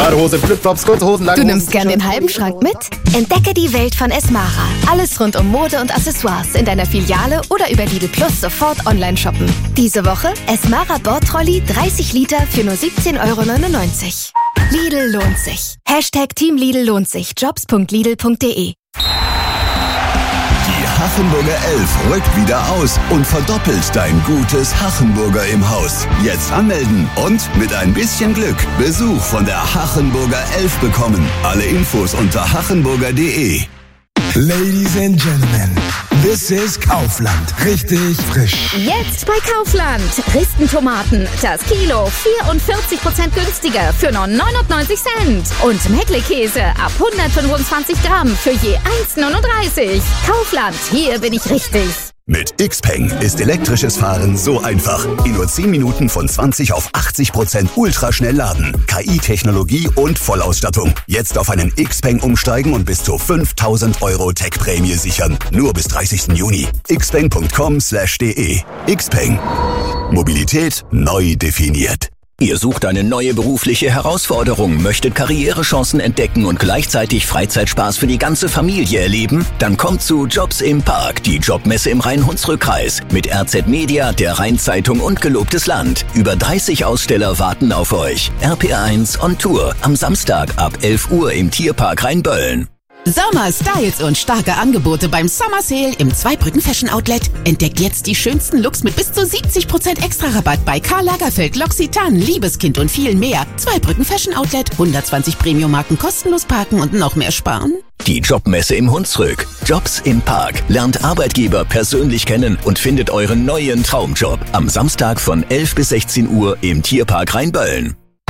Badehose, Flipflops, kurze Hosen, lange Du Hosen. nimmst gern den halben Schrank mit? Entdecke die Welt von Esmara. Alles rund um Mode und Accessoires in deiner Filiale oder über Lidl Plus sofort online shoppen. Diese Woche Esmara Bordtrolley 30 Liter für nur 17,99 €. Lidl lohnt sich. Team Lidl lohnt sich. Jobs.lidl.de. Die Hachenburger 11 rückt wieder aus und verdoppelt dein gutes Hachenburger im Haus. Jetzt anmelden und mit ein bisschen Glück Besuch von der Hachenburger 11 bekommen. Alle Infos unter hachenburger.de. Ladies and Gentlemen, this is Kaufland. Richtig frisch. Jetzt bei Kaufland. Dresden-Tomaten. Das Kilo 44% günstiger für nur 99 Cent. Und Meckle-Käse ab 125 Gramm für je 1,39. Kaufland, hier bin ich richtig. Mit Xpeng ist elektrisches Fahren so einfach. In nur 10 Minuten von 20 auf 80% ultraschnell laden. KI-Technologie und Vollausstattung. Jetzt auf einen Xpeng umsteigen und bis zu 5.000 € Tech-Prämie sichern. Nur bis 30. Juni. xpeng.com/de. Xpeng. Mobilität neu definiert. Ihr sucht eine neue berufliche Herausforderung, möchtet Karrierechancen entdecken und gleichzeitig Freizeitspaß für die ganze Familie erleben? Dann kommt zu Jobs im Park, die Jobmesse im Rhein-Hunsrück-Kreis. Mit RZ Media, der Rheinzeitung und Gelobtes Land. Über 30 Aussteller warten auf euch. RPR1 on Tour am Samstag ab 11 Uhr im Tierpark Rheinböllen. Sommer-Styles und starke Angebote beim Summer Sale im Zweibrücken Fashion Outlet. Entdeckt jetzt die schönsten Looks mit bis zu 70% Extra-Rabatt bei Karl Lagerfeld, L'Occitane, Liebeskind und viel mehr. Zweibrücken Fashion Outlet, 120 Premium-Marken kostenlos parken und noch mehr sparen. Die Jobmesse im Hunsrück. Jobs im Park. Lernt Arbeitgeber persönlich kennen und findet euren neuen Traumjob. Am Samstag von 11 bis 16 Uhr im Tierpark Rheinböllen.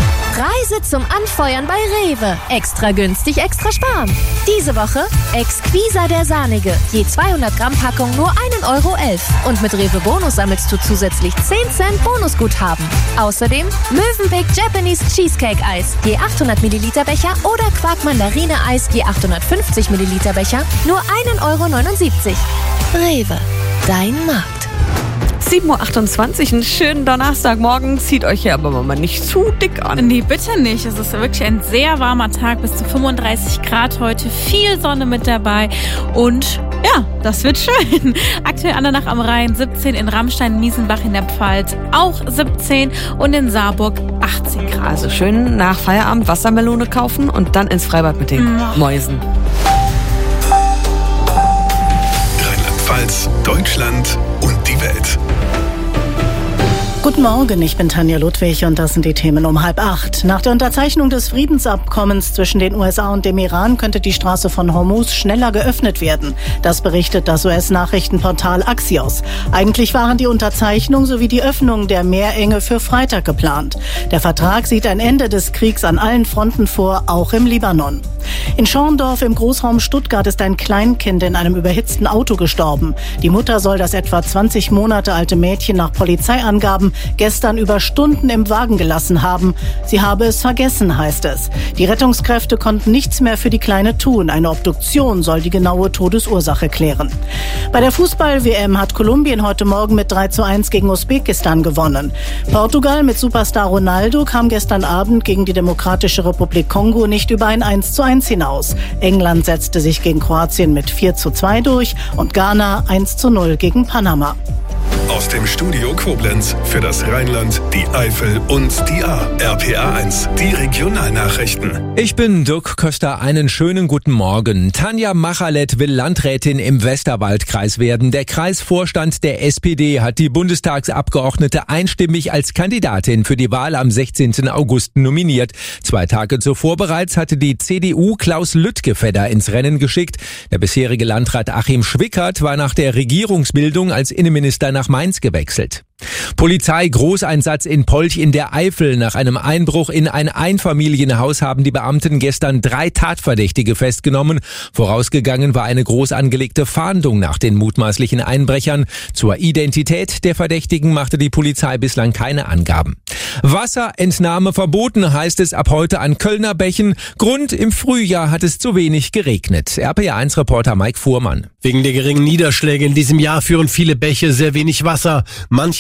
Reise zum Anfeuern bei Rewe. Extra günstig, extra sparen. Diese Woche Exquisa der Sahnige. Je 200 Gramm Packung nur 1,11 €. Und mit Rewe Bonus sammelst du zusätzlich 10 Cent Bonusguthaben. Außerdem Mövenpick Japanese Cheesecake Eis. Je 800 Milliliter Becher oder Quark Mandarine Eis. Je 850 Milliliter Becher. Nur 1,79 €. Rewe. Dein Markt. 7:28 Uhr, einen schönen Donnerstagmorgen. Zieht euch hier aber mal nicht zu dick an. Nee, bitte nicht. Es ist wirklich ein sehr warmer Tag, bis zu 35 Grad heute. Viel Sonne mit dabei und ja, das wird schön. Aktuell Andernach am Rhein 17, in Rammstein-Miesenbach in der Pfalz auch 17 und in Saarburg 18 Grad. Also schön nach Feierabend Wassermelone kaufen und dann ins Freibad mit den Mäusen. Rheinland-Pfalz, Deutschland und die Welt. Guten Morgen, ich bin Tanja Ludwig und das sind die Themen um 7:30. Nach der Unterzeichnung des Friedensabkommens zwischen den USA und dem Iran könnte die Straße von Hormuz schneller geöffnet werden. Das berichtet das US-Nachrichtenportal Axios. Eigentlich waren die Unterzeichnung sowie die Öffnung der Meerenge für Freitag geplant. Der Vertrag sieht ein Ende des Kriegs an allen Fronten vor, auch im Libanon. In Schorndorf im Großraum Stuttgart ist ein Kleinkind in einem überhitzten Auto gestorben. Die Mutter soll das etwa 20 Monate alte Mädchen nach Polizeiangaben gestern über Stunden im Wagen gelassen haben. Sie habe es vergessen, heißt es. Die Rettungskräfte konnten nichts mehr für die Kleine tun. Eine Obduktion soll die genaue Todesursache klären. Bei der Fußball-WM hat Kolumbien heute Morgen mit 3:1 gegen Usbekistan gewonnen. Portugal mit Superstar Ronaldo kam gestern Abend gegen die Demokratische Republik Kongo nicht über ein 1:1 hinaus. England setzte sich gegen Kroatien mit 4:2 durch und Ghana 1:0 gegen Panama. Aus dem Studio Koblenz für das Rheinland, die Eifel und die Ahr. RPR1, die Regionalnachrichten. Ich bin Dirk Köster, einen schönen guten Morgen. Tanja Machalet will Landrätin im Westerwaldkreis werden. Der Kreisvorstand der SPD hat die Bundestagsabgeordnete einstimmig als Kandidatin für die Wahl am 16. August nominiert. 2 Tage zuvor bereits hatte die CDU Klaus Lüttgefedder ins Rennen geschickt. Der bisherige Landrat Achim Schwickert war nach der Regierungsbildung als Innenminister nach Mainz gewechselt. Polizei-Großeinsatz in Polch in der Eifel. Nach einem Einbruch in ein Einfamilienhaus haben die Beamten gestern 3 Tatverdächtige festgenommen. Vorausgegangen war eine groß angelegte Fahndung nach den mutmaßlichen Einbrechern. Zur Identität der Verdächtigen machte die Polizei bislang keine Angaben. Wasserentnahme verboten, heißt es ab heute an Kölner Bächen. Grund: im Frühjahr hat es zu wenig geregnet. RPR1-Reporter Mike Fuhrmann. Wegen der geringen Niederschläge in diesem Jahr führen viele Bäche sehr wenig Wasser. Manche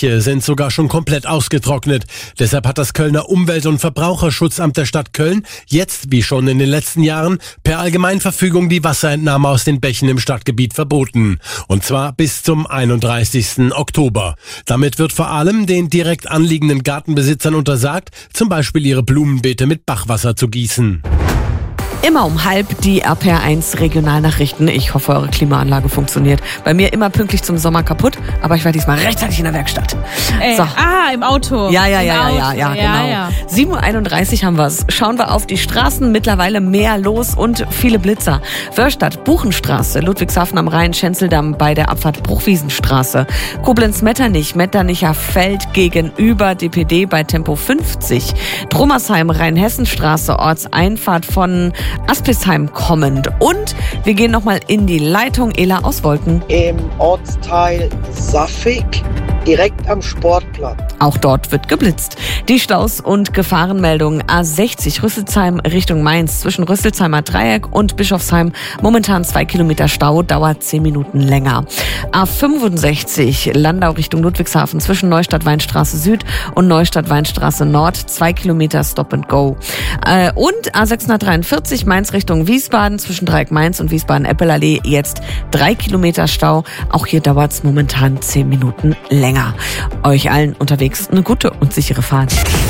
Bäche sind sogar schon komplett ausgetrocknet. Deshalb hat das Kölner Umwelt- und Verbraucherschutzamt der Stadt Köln jetzt, wie schon in den letzten Jahren, per Allgemeinverfügung die Wasserentnahme aus den Bächen im Stadtgebiet verboten. Und zwar bis zum 31. Oktober. Damit wird vor allem den direkt anliegenden Gartenbesitzern untersagt, zum Beispiel ihre Blumenbeete mit Bachwasser zu gießen. Immer um 12:30 die RPR1 Regionalnachrichten. Ich hoffe, eure Klimaanlage funktioniert. Bei mir immer pünktlich zum Sommer kaputt, aber ich war diesmal rechtzeitig in der Werkstatt. Im Auto. Ja, genau. 7:31 haben wir es. Schauen wir auf die Straßen, mittlerweile mehr los und viele Blitzer. Wörstadt, Buchenstraße, Ludwigshafen am Rhein, Schenzeldamm bei der Abfahrt Bruchwiesenstraße. Koblenz-Metternich, Metternicher Feld gegenüber DPD bei Tempo 50. Trummersheim, Rheinhessenstraße, Ortseinfahrt von Aspisheim kommend. Und wir gehen nochmal in die Leitung. Ela aus Wolken. Im Ortsteil Safig, direkt am Sportplatz. Auch dort wird geblitzt. Die Staus und Gefahrenmeldungen A60 Rüsselsheim Richtung Mainz zwischen Rüsselsheimer Dreieck und Bischofsheim. Momentan 2 Kilometer Stau, dauert 10 Minuten länger. A65 Landau Richtung Ludwigshafen zwischen Neustadt-Weinstraße Süd und Neustadt-Weinstraße Nord. 2 Kilometer Stop and Go. Und A643 Mainz Richtung Wiesbaden zwischen Dreieck Mainz und Wiesbaden-Eppelallee. Jetzt 3 Kilometer Stau. Auch hier dauert es momentan 10 Minuten länger. Euch allen unterwegs eine gute und sichere Fahrt.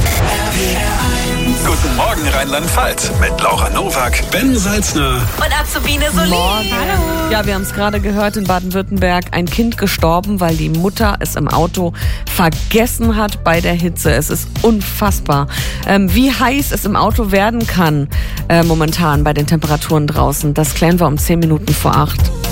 Guten Morgen Rheinland-Pfalz mit Laura Nowak, Ben Salzner und Azubine Solé. Hallo. Ja, wir haben es gerade gehört, in Baden-Württemberg ein Kind gestorben, weil die Mutter es im Auto vergessen hat bei der Hitze. Es ist unfassbar, wie heiß es im Auto werden kann momentan bei den Temperaturen draußen. Das klären wir um 10 Minuten vor 8.